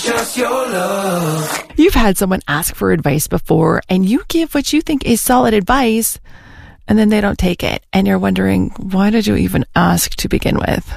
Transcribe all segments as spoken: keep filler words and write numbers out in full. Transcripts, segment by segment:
just your love. You've had someone ask for advice before, and you give what you think is solid advice, and then they don't take it. And you're wondering, why did you even ask to begin with?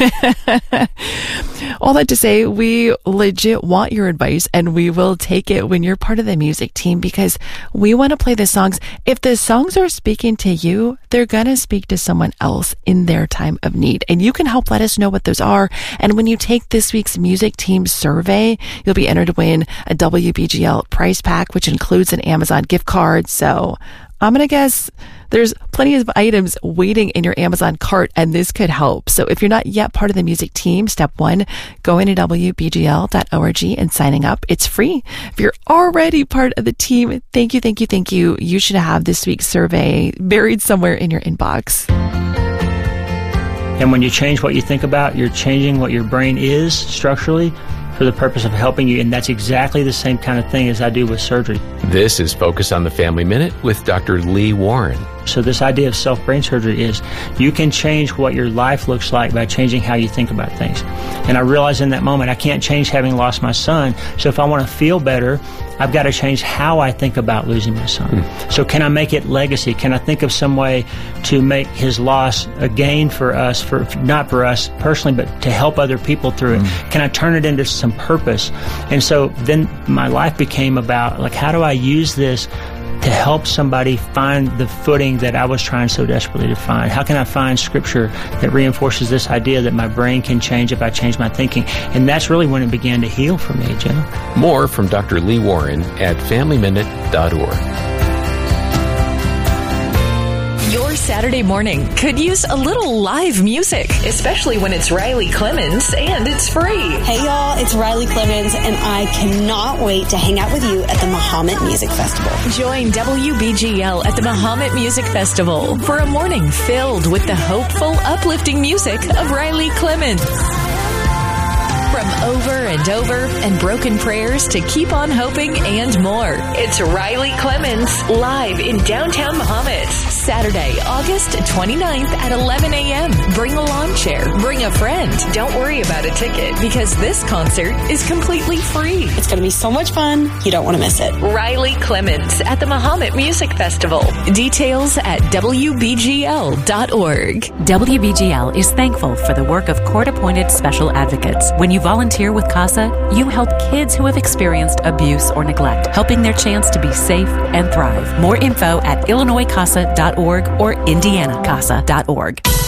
All that to say, we legit want your advice, and we will take it when you're part of the music team, because we want to play the songs. If the songs are speaking to you, they're going to speak to someone else in their time of need. And you can help let us know what those are. And when you take this week's music team survey, you'll be entered to win a W B G L prize pack, which includes an Amazon gift card. So I'm going to guess there's plenty of items waiting in your Amazon cart, and this could help. So if you're not yet part of the music team, step one, going to W B G L dot org and signing up. It's free. If you're already part of the team, thank you, thank you, thank you. You should have this week's survey buried somewhere in your inbox. And when you change what you think about, you're changing what your brain is structurally for the purpose of helping you, and that's exactly the same kind of thing as I do with surgery. This is Focus on the Family Minute with Doctor Lee Warren. So this idea of self-brain surgery is you can change what your life looks like by changing how you think about things. And I realized in that moment I can't change having lost my son, so if I want to feel better, I've got to change how I think about losing my son. Mm. So can I make it legacy? Can I think of some way to make his loss a gain for us, for not for us personally, but to help other people through mm. it? Can I turn it into some purpose? And so then my life became about, like, how do I use this to help somebody find the footing that I was trying so desperately to find? How can I find scripture that reinforces this idea that my brain can change if I change my thinking? And that's really when it began to heal for me, Jim. More from Doctor Lee Warren at family minute dot org. Your Saturday morning could use a little live music, especially when it's Riley Clemmons and it's free. Hey y'all, it's Riley Clemmons, and I cannot wait to hang out with you at the Mahomet Music Festival. Join W B G L at the Mahomet Music Festival for a morning filled with the hopeful, uplifting music of Riley Clemmons. From Over and Over and Broken Prayers to Keep on Hoping and more. It's Riley Clemmons live in downtown Mahomet. Saturday, August twenty-ninth at eleven a.m. Bring a lawn chair. Bring a friend. Don't worry about a ticket because this concert is completely free. It's going to be so much fun. You don't want to miss it. Riley Clemmons at the Mahomet Music Festival. Details at W B G L dot org. W B G L is thankful for the work of court-appointed special advocates. When you volunteer with CASA, you help kids who have experienced abuse or neglect, helping their chance to be safe and thrive. More info at illinois casa dot org or indiana casa dot org.